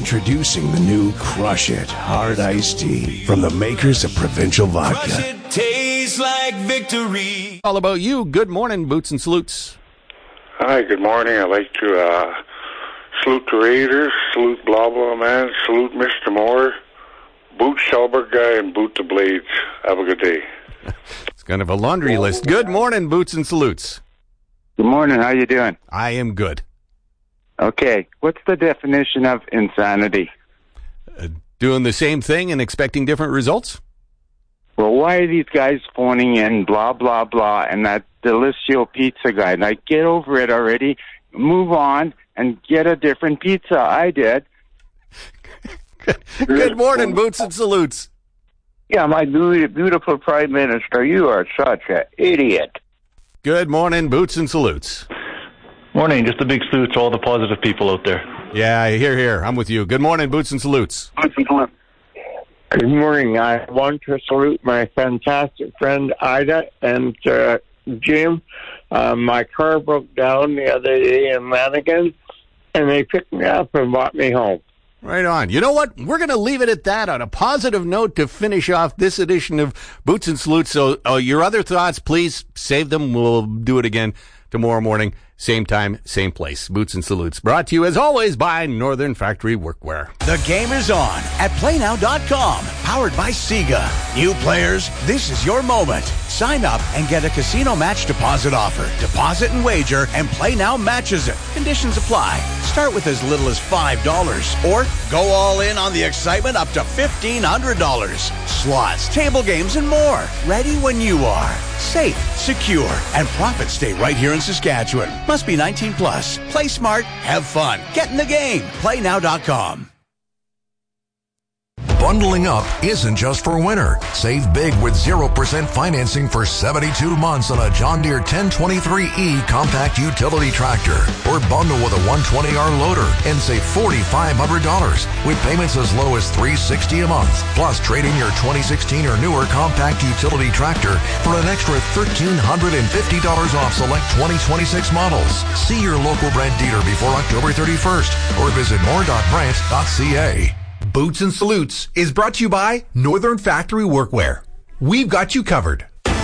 Introducing the new Crush It Hard Iced Tea from the makers of Provincial Vodka. Crush it, tastes like victory. All about you. Good morning, Boots and Salutes. Hi, good morning. I'd like to salute the Raiders, salute Blah Blah Man, salute Mr. Moore, boot Shelberg guy, and boot the Blades. Have a good day. It's kind of a laundry list. Good morning, Boots and Salutes. Good morning. How you doing? I am good. Okay. What's the definition of insanity? Doing the same thing and expecting different results? Well, why are these guys phoning in blah, blah, blah, and that Delissio pizza guy? Like, get over it already. Move on and get a different pizza. I did. Good morning, Boots and Salutes. Yeah, my beautiful Prime Minister, you are such an idiot. Good morning, Boots and Salutes. Morning. Just a big salute to all the positive people out there. Yeah, here. I'm with you. Good morning, Boots and Salutes. Good morning. I want to salute my fantastic friend Ida and Jim. My car broke down the other day in Lanigan, and they picked me up and brought me home. Right on. You know what? We're going to leave it at that on a positive note to finish off this edition of Boots and Salutes. So your other thoughts, please save them. We'll do it again tomorrow morning. Same time, same place. Boots and Salutes. Brought to you, as always, by Northern Factory Workwear. The game is on at PlayNow.com. Powered by Sega. New players, this is your moment. Sign up and get a casino match deposit offer. Deposit and wager, and PlayNow matches it. Conditions apply. Start with as little as $5. Or go all in on the excitement up to $1,500. Slots, table games, and more. Ready when you are. Safe, secure, and profits stay right here in Saskatchewan. Must be 19 plus. Play smart, have fun. Get in the game. PlayNow.com. Bundling up isn't just for winter. Save big with 0% financing for 72 months on a John Deere 1023E compact utility tractor. Or bundle with a 120R loader and save $4,500 with payments as low as $360 a month. Plus, trade in your 2016 or newer compact utility tractor for an extra $1,350 off select 2026 models. See your local Brent dealer before October 31st or visit more.brent.ca. Boots and Salutes is brought to you by Northern Factory Workwear. We've got you covered.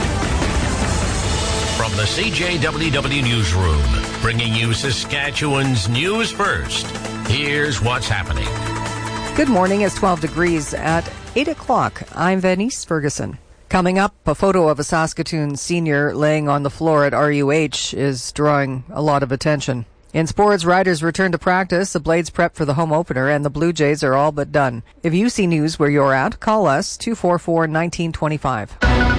From the CJWW Newsroom, bringing you Saskatchewan's news first. Here's what's happening. Good morning. It's 12 degrees at 8 o'clock. I'm Venice Ferguson. Coming up, a photo of a Saskatoon senior laying on the floor at RUH is drawing a lot of attention. In sports, Riders return to practice, the Blades prep for the home opener, and the Blue Jays are all but done. If you see news where you're at, call us 244-1925.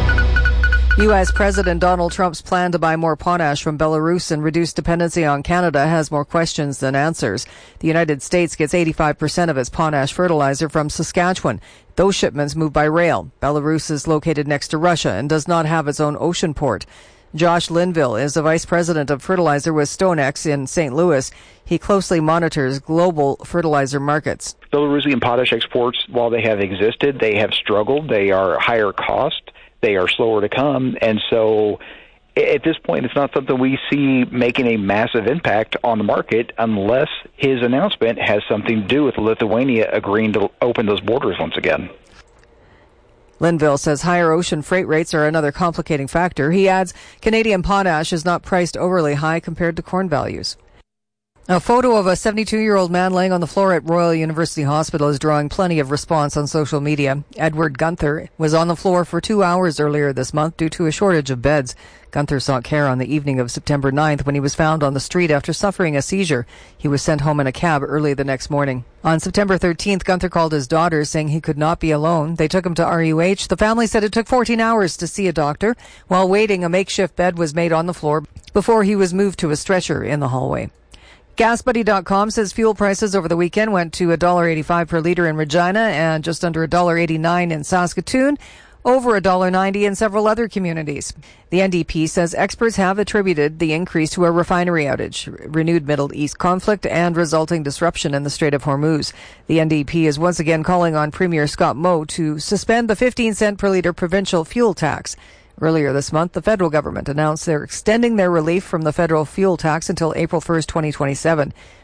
U.S. President Donald Trump's plan to buy more potash from Belarus and reduce dependency on Canada has more questions than answers. The United States gets 85% of its potash fertilizer from Saskatchewan. Those shipments move by rail. Belarus is located next to Russia and does not have its own ocean port. Josh Linville is the vice president of fertilizer with StoneX in St. Louis. He closely monitors global fertilizer markets. Belarusian potash exports, while they have existed, they have struggled. They are higher cost. They are slower to come. And so at this point, it's not something we see making a massive impact on the market unless his announcement has something to do with Lithuania agreeing to open those borders once again. Linville says higher ocean freight rates are another complicating factor. He adds Canadian potash is not priced overly high compared to corn values. A photo of a 72-year-old man laying on the floor at Royal University Hospital is drawing plenty of response on social media. Edward Gunther was on the floor for 2 hours earlier this month due to a shortage of beds. Gunther sought care on the evening of September 9th when he was found on the street after suffering a seizure. He was sent home in a cab early the next morning. On September 13th, Gunther called his daughter, saying he could not be alone. They took him to RUH. The family said it took 14 hours to see a doctor. While waiting, a makeshift bed was made on the floor before he was moved to a stretcher in the hallway. GasBuddy.com says fuel prices over the weekend went to $1.85 per litre in Regina and just under $1.89 in Saskatoon, over $1.90 in several other communities. The NDP says experts have attributed the increase to a refinery outage, renewed Middle East conflict, and resulting disruption in the Strait of Hormuz. The NDP is once again calling on Premier Scott Moe to suspend the 15-cent per litre provincial fuel tax. Earlier this month, the federal government announced they're extending their relief from the federal fuel tax until April 1st, 2027.